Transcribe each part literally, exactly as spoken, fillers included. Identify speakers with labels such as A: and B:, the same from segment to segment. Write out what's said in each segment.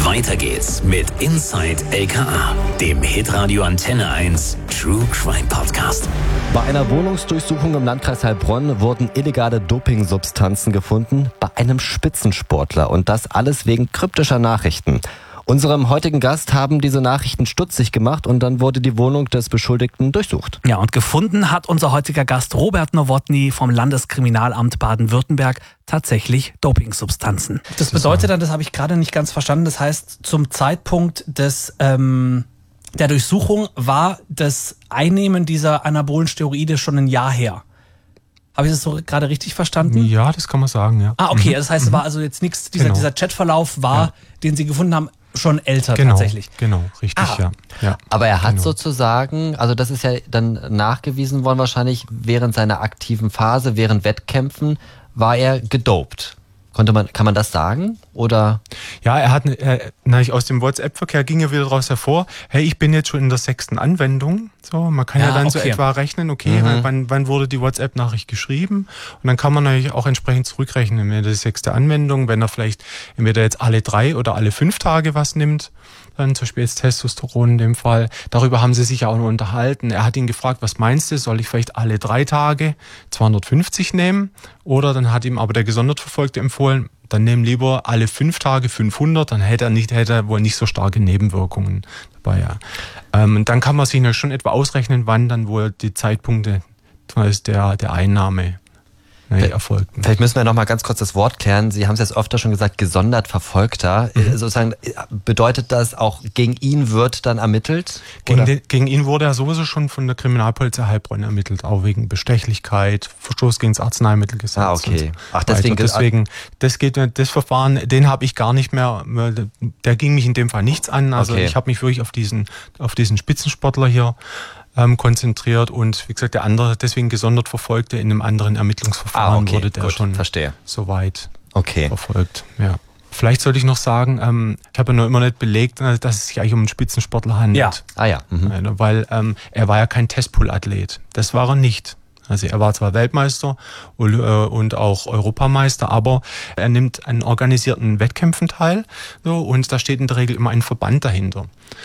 A: Weiter geht's mit Inside L K A, dem Hitradio Antenne eins True Crime Podcast.
B: Bei einer Wohnungsdurchsuchung im Landkreis Heilbronn wurden illegale Dopingsubstanzen gefunden bei einem Spitzensportler. Und das alles wegen kryptischer Nachrichten. Unserem heutigen Gast haben diese Nachrichten stutzig gemacht und dann wurde die Wohnung des Beschuldigten durchsucht.
C: Ja, und gefunden hat unser heutiger Gast Robert Nowotny vom Landeskriminalamt Baden-Württemberg tatsächlich Dopingsubstanzen. Das bedeutet dann, das habe ich gerade nicht ganz verstanden, das heißt, zum Zeitpunkt des ähm, der Durchsuchung war das Einnehmen dieser anabolen Steroide schon ein Jahr her. Habe ich das so gerade richtig verstanden?
D: Ja, das kann man sagen, ja.
C: Ah, okay, das heißt, es war also jetzt nichts, dieser,
D: Genau.
C: dieser Chatverlauf war, ja. den Sie gefunden haben, schon älter
D: Genau,
C: tatsächlich.
D: genau, richtig,
C: Ah.
D: ja. ja.
B: Aber er hat
D: Genau.
B: sozusagen, also das ist ja dann nachgewiesen worden wahrscheinlich, während seiner aktiven Phase, während Wettkämpfen, war er gedopt. Konnte man, kann man das sagen? Oder?
D: Ja, er hat, er, na, aus dem WhatsApp-Verkehr ging ja wieder daraus hervor, hey, ich bin jetzt schon in der sechsten Anwendung. So, man kann ja,
C: Ja,
D: dann so
C: okay.
D: etwa rechnen, okay,
B: Mhm.
D: wann, wann wurde die WhatsApp-Nachricht geschrieben? Und dann kann man natürlich auch entsprechend zurückrechnen, wenn er die sechste Anwendung, wenn er vielleicht entweder jetzt alle drei oder alle fünf Tage was nimmt, dann zum Beispiel jetzt Testosteron in dem Fall. Darüber haben sie sich ja auch noch unterhalten. Er hat ihn gefragt, was meinst du, soll ich vielleicht alle drei Tage zweihundertfünfzig nehmen? Oder dann hat ihm aber der Gesondertverfolgte empfohlen, dann nehmen lieber alle fünf Tage fünfhundert, dann hätte er nicht, hätte er wohl nicht so starke Nebenwirkungen dabei. Ja. Ähm, und dann kann man sich schon etwa ausrechnen, wann dann wohl die Zeitpunkte der, der Einnahme Nee, erfolgten.
B: Vielleicht müssen wir noch mal ganz kurz das Wort klären. Sie haben es jetzt öfter schon gesagt, gesondert Verfolgter. Mhm. Sozusagen, bedeutet das auch, gegen ihn wird dann ermittelt?
D: Gegen, den, gegen ihn wurde er sowieso schon von der Kriminalpolizei Heilbronn ermittelt, auch wegen Bestechlichkeit, Verstoß gegen das Arzneimittelgesetz.
B: Ah, okay.
D: So
B: Ach, deswegen,
D: deswegen das geht, das Verfahren, den habe ich gar nicht mehr, der ging mich in dem Fall nichts an. Also
B: okay.
D: ich habe mich wirklich auf diesen, auf diesen Spitzensportler hier konzentriert und wie gesagt, der andere, deswegen gesondert Verfolgte in einem anderen Ermittlungsverfahren
B: ah, okay.
D: wurde der
B: Gut,
D: schon
B: verstehe.
D: soweit
B: okay.
D: verfolgt. Ja. Vielleicht sollte ich noch sagen, ähm, ich habe ja noch immer nicht belegt, dass es sich eigentlich um einen Spitzensportler handelt.
C: Ja.
B: Ah ja. Mhm.
D: Weil ähm, er war ja kein Testpool-Athlet. Das war er nicht. Also er war zwar Weltmeister und, äh, und auch Europameister, aber er nimmt an organisierten Wettkämpfen teil, so, und da steht in der Regel immer ein Verband dahinter.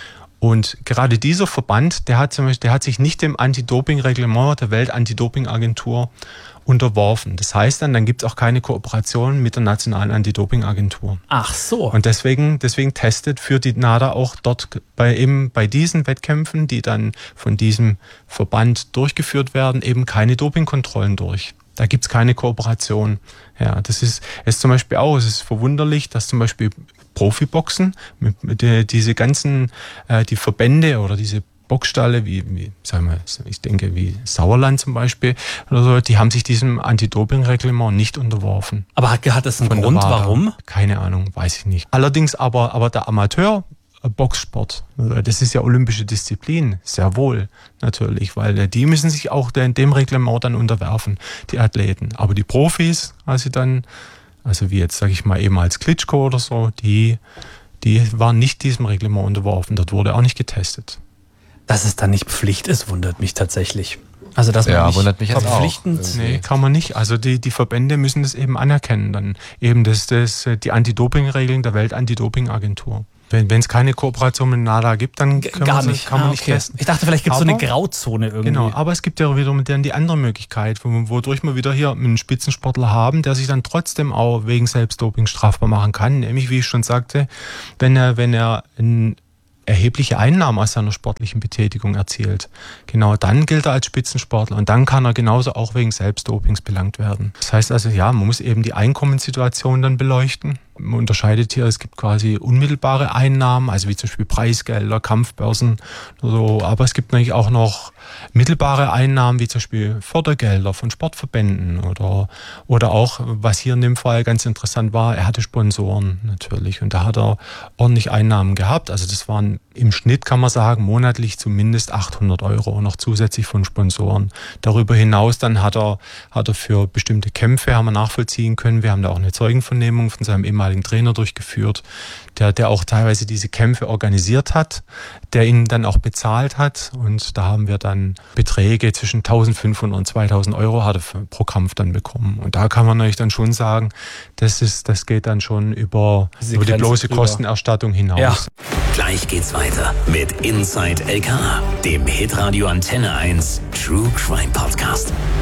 D: Und gerade dieser Verband, der hat, zum Beispiel, der hat sich nicht dem Anti-Doping-Reglement der Welt-Anti-Doping-Agentur unterworfen. Das heißt dann, dann gibt es auch keine Kooperation mit der nationalen Anti-Doping-Agentur.
C: Ach so.
D: Und deswegen, deswegen testet für die NADA auch dort bei, eben bei diesen Wettkämpfen, die dann von diesem Verband durchgeführt werden, eben keine Dopingkontrollen durch. Da gibt es keine Kooperation. Ja, das ist, ist zum Beispiel auch, es ist verwunderlich, dass zum Beispiel Profiboxen, mit, mit der, diese ganzen, äh, die Verbände oder diese Boxstalle, wie, wie sagen wir, ich denke, wie Sauerland zum Beispiel, oder so, die haben sich diesem Anti-Doping-Reglement nicht unterworfen.
C: Aber hat, hat das einen
D: Von
C: Grund,
D: der WADA.
C: warum?
D: Keine Ahnung, weiß ich nicht. Allerdings aber, aber der Amateur, Boxsport, das ist ja olympische Disziplin, sehr wohl natürlich, weil die müssen sich auch dem Reglement dann unterwerfen, die Athleten. Aber die Profis, also dann, also wie jetzt sage ich mal eben als Klitschko oder so, die, die waren nicht diesem Reglement unterworfen, dort wurde auch nicht getestet.
C: Dass es dann nicht Pflicht ist, wundert mich tatsächlich. Also dass man
B: Ja,
C: nicht
B: wundert mich jetzt auch.
C: verpflichtend...
D: Nee, kann man nicht. Also die, die Verbände müssen das eben anerkennen, dann eben das, das, die Anti-Doping-Regeln der Welt-Anti-Doping-Agentur. Wenn es keine Kooperation mit NADA gibt, dann kann
C: Gar
D: man,
C: nicht.
D: kann man
C: ah,
D: nicht
C: okay.
D: testen.
C: Ich dachte, vielleicht gibt es so eine
D: Aber-
C: Grauzone irgendwie.
D: Genau, aber es gibt ja wiederum dann die andere Möglichkeit, wo- wodurch wir wieder hier einen Spitzensportler haben, der sich dann trotzdem auch wegen Selbstdoping strafbar machen kann. Nämlich, wie ich schon sagte, wenn er, wenn er ein erhebliche Einnahmen aus seiner sportlichen Betätigung erzielt. Genau, dann gilt er als Spitzensportler und dann kann er genauso auch wegen Selbstdopings belangt werden. Das heißt also, ja, man muss eben die Einkommenssituation dann beleuchten. Man unterscheidet hier, es gibt quasi unmittelbare Einnahmen, also wie zum Beispiel Preisgelder, Kampfbörsen oder so, aber es gibt natürlich auch noch mittelbare Einnahmen, wie zum Beispiel Fördergelder von Sportverbänden oder, oder auch, was hier in dem Fall ganz interessant war, er hatte Sponsoren natürlich und da hat er ordentlich Einnahmen gehabt. Also das waren im Schnitt, kann man sagen, monatlich zumindest achthundert Euro noch zusätzlich von Sponsoren. Darüber hinaus dann hat er, hat er für bestimmte Kämpfe, haben wir nachvollziehen können, wir haben da auch eine Zeugenvernehmung von seinem ehemaligen ehemaligen Trainer durchgeführt, der, der auch teilweise diese Kämpfe organisiert hat, der ihn dann auch bezahlt hat. Und da haben wir dann Beträge zwischen eintausendfünfhundert und zweitausend Euro hat er pro Kampf dann bekommen. Und da kann man natürlich dann schon sagen, das ist, das geht dann schon über, über die bloße drüber. Kostenerstattung hinaus. Ja.
A: Gleich geht's weiter mit Inside L K A, dem Hitradio Antenne eins True Crime Podcast.